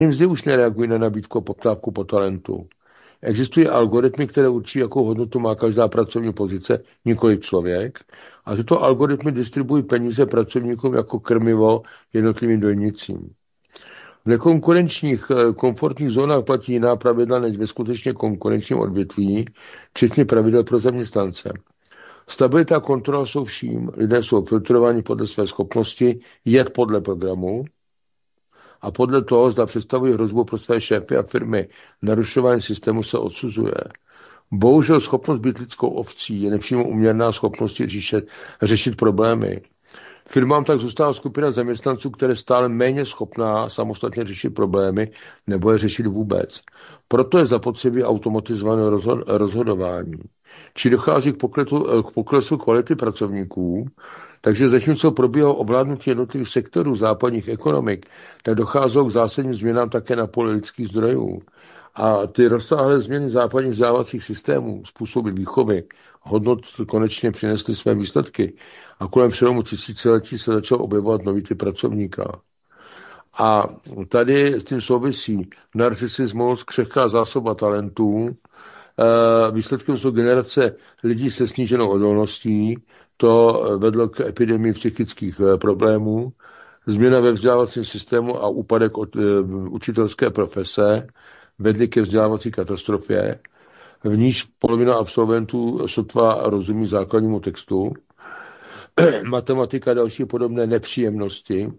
Mzdy už nereagují na nabídku a poptávku po talentu. Existují algoritmy, které určí, jakou hodnotu má každá pracovní pozice, nikoli člověk. A tyto algoritmy distribuují peníze pracovníkům jako krmivo jednotlivým dojnicím. V nekonkurenčních komfortních zónách platí jiná pravidla než ve skutečně konkurenčním odvětví, včetně pravidel pro zaměstnance. Stabilita a kontrola jsou vším. Lidé jsou filtrováni podle své schopnosti jet podle programu a podle toho, zda představují hrozbu pro své šéfy a firmy. Narušování systému se odsuzuje. Bohužel schopnost být lidskou ovcí je nepřímo uměrná schopnosti řešit problémy. Firmám tak zůstává skupina zaměstnanců, které stále méně schopná samostatně řešit problémy nebo je řešit vůbec. Proto je zapotřebí automatizovaného rozhodování. Či dochází k poklesu kvality pracovníků, takže zatímco probíhalo ovládnutí jednotlivých sektorů západních ekonomik, tak docházelo k zásadním změnám také na poli lidských zdrojů. A ty rozsáhlé změny západních vzdělávacích systémů, způsoby výchovy, hodnot konečně přinesly své výsledky a kolem přelomu tisíciletí se začal objevovat nový typ pracovníka. A tady s tím souvisí narcisismus, křehká zásoba talentů, výsledkem jsou generace lidí se sníženou odolností, to vedlo k epidemii psychických problémů, změna ve vzdělávacím systému a úpadek od učitelské profese vedly ke vzdělávací katastrofě, v níž polovina absolventů sotva rozumí základnímu textu, matematika a další podobné nepříjemnosti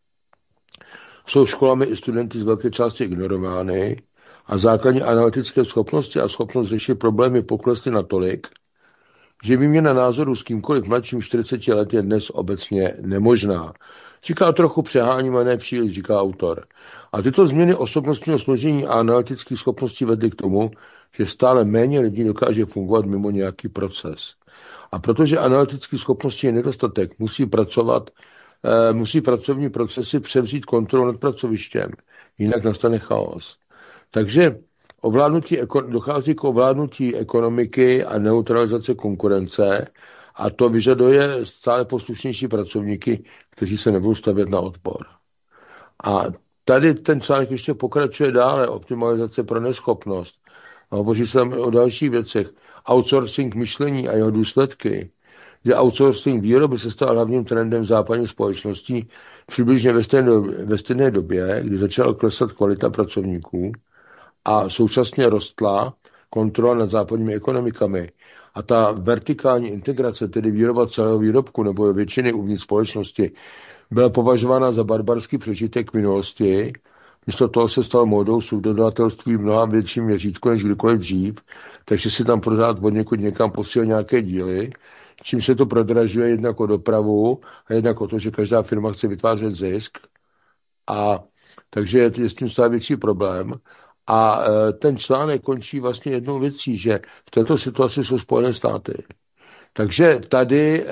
jsou školami i studenty z velké části ignorovány a základní analytické schopnosti a schopnost řešit problémy poklesly natolik, že výměna názorů s kýmkoliv mladším 40 let je dnes obecně nemožná. Říká trochu přeháním a ne příliš, říká autor. A tyto změny osobnostního složení a analytických schopností vedly k tomu, že stále méně lidí dokáže fungovat mimo nějaký proces. A protože analytických schopností je nedostatek, musí pracovní procesy převzít kontrolu nad pracovištěm, jinak nastane chaos. Takže dochází k ovládnutí ekonomiky a neutralizace konkurence a to vyžaduje stále poslušnější pracovníky, kteří se nebudou stavět na odpor. A tady ten článek ještě pokračuje dále, optimalizace pro neschopnost. Hovoří se tam o dalších věcech. Outsourcing myšlení a jeho důsledky, že outsourcing výroby se stal hlavním trendem západní společností přibližně ve stejné době, kdy začala klesat kvalita pracovníků a současně rostla kontrola nad západními ekonomikami. A ta vertikální integrace, tedy výroba celého výrobku nebo většiny uvnitř společnosti, byla považována za barbarský přežitek minulosti. Místo toho se stalo módou subdodavatelství v mnoha větším měřítku než kdykoliv dřív, takže si tam prodat od někud někam posílat nějaké díly, čím se to prodražuje jednak o dopravu a jednak o to, že každá firma chce vytvářet zisk. A takže je s tím stále větší problém. A ten článek končí vlastně jednou věcí, že v této situaci jsou Spojené státy. Takže tady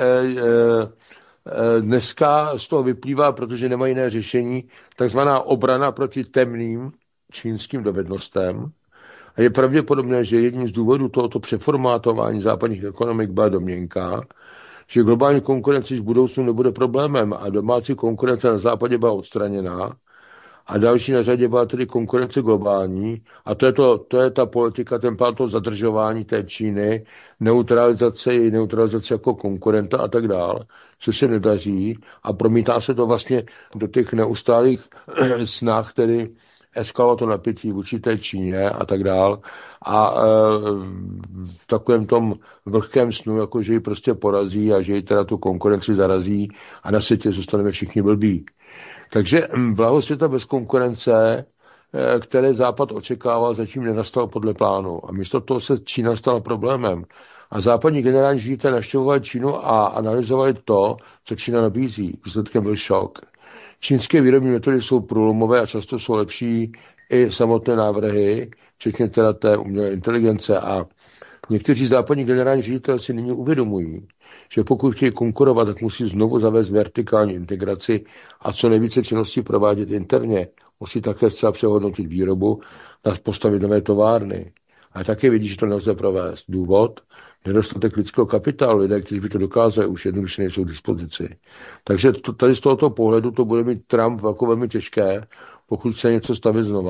dneska z toho vyplývá, protože nemají jiné řešení, takzvaná obrana proti temným čínským dovednostem. A je pravděpodobné, že jedním z důvodů tohoto přeformátování západních ekonomik byla domněnka, že globální konkurence v budoucnu nebude problémem a domácí konkurence na západě byla odstraněná a další na řadě byla tedy konkurence globální a to je ta politika, ten plán toho zadržování té Číny, neutralizace jako konkurenta a tak dál, co se nedaří a promítá se to vlastně do těch neustálých snah, tedy eskalovat to napětí vůči té Číně a tak dál a v takovém tom vlhkém snu, jako že ji prostě porazí a že ji teda tu konkurenci zarazí a na světě zůstaneme všichni blbí. Takže blaho světa bez konkurence, které Západ očekával, zatím nenastalo podle plánu. A místo toho se Čína stala problémem. A západní generální ředitelé navštěvovali Čínu a analyzovali to, co Čína nabízí. Výsledkem byl šok. Čínské výrobní metody jsou průlomové a často jsou lepší i samotné návrhy, včetně teda té umělé inteligence. A někteří západní generální ředitelé si nyní uvědomují, že pokud chtějí konkurovat, tak musí znovu zavést vertikální integraci a co nejvíce činností provádět interně. Musí také zcela přehodnotit výrobu a postavit nové továrny. A také vidí, že to nelze provést. Důvod, nedostatek lidského kapitálu, lidé, kteří by to dokázali, už jednoduše nejsou k dispozici. Takže tady z tohoto pohledu to bude mít Trump jako velmi těžké, pokud chce něco stavět znova.